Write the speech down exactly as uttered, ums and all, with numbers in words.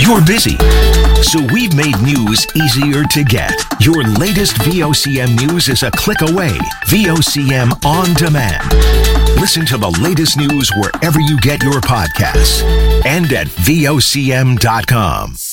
You're busy. So we've made news easier to get. Your latest V O C M news is a click away. V O C M On Demand. Listen to the latest news wherever you get your podcasts and at V O C M dot com.